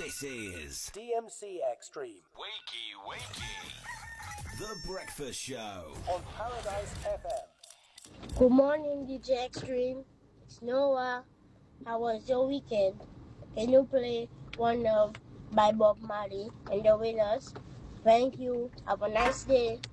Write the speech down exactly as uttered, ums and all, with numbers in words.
This is D M C Extreme. Wakey Wakey. The Breakfast Show. On Paradise F M. Good morning, D J Extreme. It's Noah. How was your weekend? Can you play one of by Bob Marley and the Winners? Thank you. Have a nice day.